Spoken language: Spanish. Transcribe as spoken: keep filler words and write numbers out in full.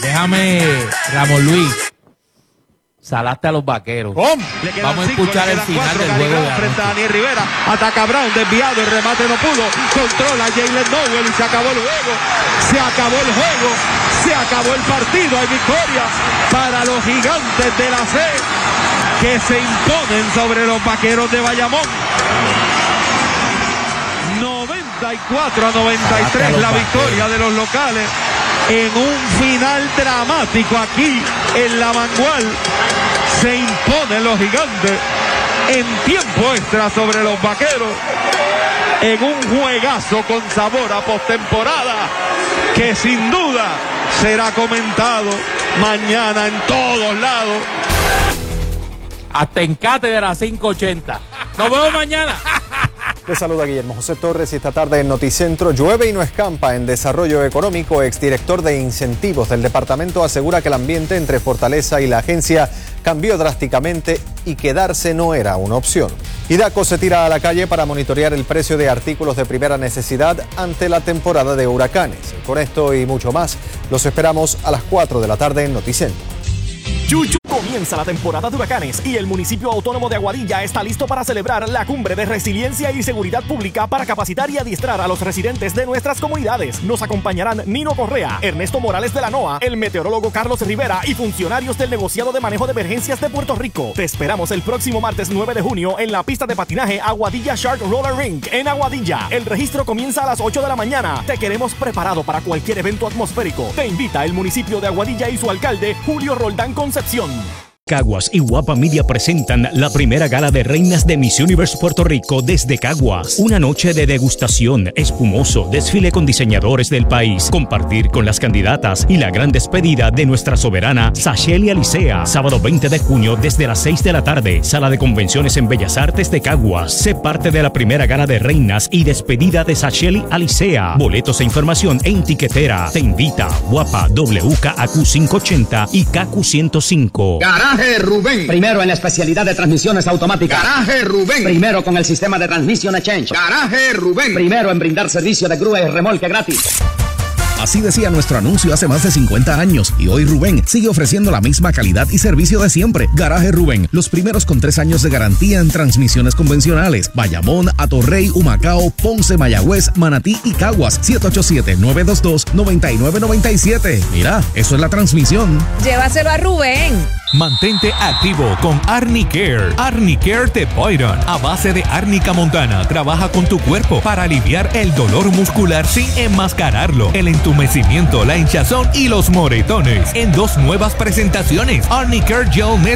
Déjame, Ramón Luis. Salaste a los vaqueros. ¡Bom! Vamos a escuchar el final del juego de frente a Daniel Rivera. Ataca Brown, desviado, el remate no pudo. Controla Jalen Nowell y se acabó el juego. Se acabó el juego. Se acabó el partido. Hay victoria para los gigantes de la C que se imponen sobre los vaqueros de Bayamón. noventa y cuatro a noventa y tres la victoria de los locales en un final dramático aquí en la Mangual. Se imponen los gigantes en tiempo extra sobre los vaqueros en un juegazo con sabor a postemporada que sin duda será comentado mañana en todos lados. Hasta en Cátedra cinco ochenta. Nos vemos mañana. Les saluda Guillermo José Torres y esta tarde en Noticentro llueve y no escampa en desarrollo económico. Exdirector de incentivos del departamento asegura que el ambiente entre Fortaleza y la agencia cambió drásticamente y quedarse no era una opción. IDACO se tira a la calle para monitorear el precio de artículos de primera necesidad ante la temporada de huracanes. Con esto y mucho más, los esperamos a las cuatro de la tarde en Noticentro. Chuchu. Comienza la temporada de huracanes y el municipio autónomo de Aguadilla está listo para celebrar la cumbre de resiliencia y seguridad pública para capacitar y adiestrar a los residentes de nuestras comunidades. Nos acompañarán Nino Correa, Ernesto Morales de la NOAA, el meteorólogo Carlos Rivera y funcionarios del negociado de manejo de emergencias de Puerto Rico. Te esperamos el próximo martes nueve de junio en la pista de patinaje Aguadilla Shark Roller Rink en Aguadilla. El registro comienza a las ocho de la mañana. Te queremos preparado para cualquier evento atmosférico. Te invita el municipio de Aguadilla y su alcalde Julio Roldán Concepción. Caguas y Guapa Media presentan la primera gala de reinas de Miss Universe Puerto Rico desde Caguas. Una noche de degustación, espumoso, desfile con diseñadores del país, compartir con las candidatas y la gran despedida de nuestra soberana Sasheli Alicea. Sábado veinte de junio desde las seis de la tarde, Sala de Convenciones en Bellas Artes de Caguas. Sé parte de la primera gala de reinas y despedida de Sasheli Alicea. Boletos e información en Tiquetera. Te invita Guapa, W K A Q quinientos ochenta y K Q ciento cinco. Garaje Rubén. Primero en la especialidad de transmisiones automáticas. Garaje Rubén. Primero con el sistema de Transmission Exchange. Garaje Rubén. Primero en brindar servicio de grúa y remolque gratis. Así decía nuestro anuncio hace más de cincuenta años y hoy Rubén sigue ofreciendo la misma calidad y servicio de siempre. Garaje Rubén, los primeros con tres años de garantía en transmisiones convencionales. Bayamón, Atorrey, Humacao, Ponce, Mayagüez, Manatí y Caguas. siete ocho siete, nueve dos dos, nueve nueve nueve siete. Mira, eso es la transmisión. Llévaselo a Rubén. Mantente activo con Arnicare. Arnicare de Boyron, a base de árnica montana, trabaja con tu cuerpo para aliviar el dolor muscular sin enmascararlo, el entumecimiento, la hinchazón y los moretones. En dos nuevas presentaciones, Arnicare Gel Net